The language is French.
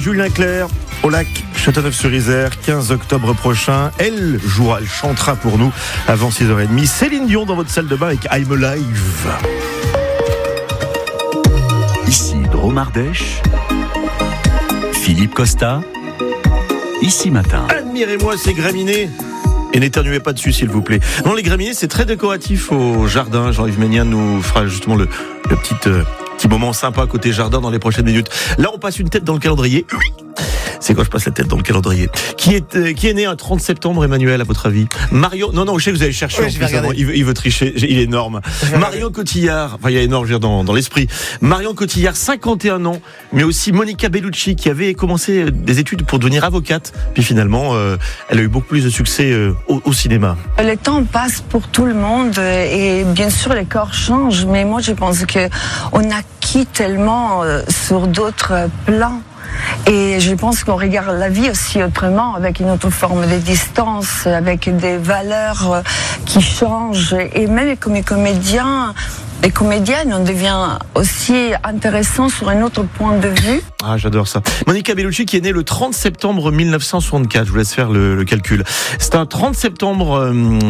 Julien Clerc au lac Châteauneuf-sur-Isère, 15 octobre prochain. Elle chantera pour nous avant 6h30. Céline Dion dans votre salle de bain avec I'm Alive. Ici Drôme Ardèche, Philippe Costa, ici matin. Admirez-moi ces graminées. Et n'éternuez pas dessus, s'il vous plaît. Non, les graminées, c'est très décoratif au jardin. Jean-Yves Ménien nous fera justement le petit moment sympa côté jardin dans les prochaines minutes. Là, on passe une tête dans le calendrier. C'est quoi, je passe la tête dans le calendrier. Qui est né un 30 septembre, Emmanuel, à votre avis? Marion, non, je sais que vous allez chercher. Oui, il veut tricher, il est énorme. Marion Cotillard, il y a énorme, je veux dire, dans l'esprit. Marion Cotillard, 51 ans, mais aussi Monica Bellucci, qui avait commencé des études pour devenir avocate. Puis finalement, elle a eu beaucoup plus de succès au cinéma. Le temps passe pour tout le monde et bien sûr les corps changent, mais moi je pense qu'on acquit tellement sur d'autres plans. Et je pense qu'on regarde la vie aussi autrement, avec une autre forme de distance, avec des valeurs qui changent. Et même comme comédien et comédienne, on devient aussi intéressant sur un autre point de vue. Ah, j'adore ça. Monica Bellucci qui est née le 30 septembre 1964. Je vous laisse faire le calcul. C'est un 30 septembre